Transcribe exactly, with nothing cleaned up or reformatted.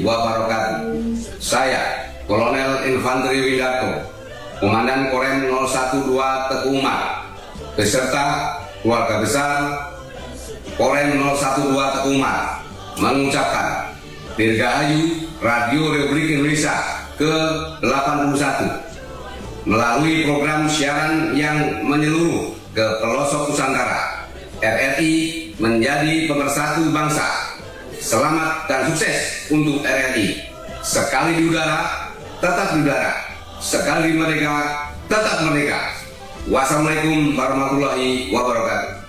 wabarakatuh. Saya, Kolonel Infanteri Windarto, Komandan Korem nol satu dua Teku Umar, beserta keluarga besar Korem nol satu dua Teku Umar, mengucapkan Dirgahayu Radio Republik Indonesia ke delapan puluh satu melalui program siaran yang menyeluruh ke pelosok Nusantara. R R I menjadi pemersatu bangsa. Selamat dan sukses untuk R R I. Sekali di udara, tetap di udara. Sekali di merdeka, tetap merdeka. Wassalamualaikum warahmatullahi wabarakatuh.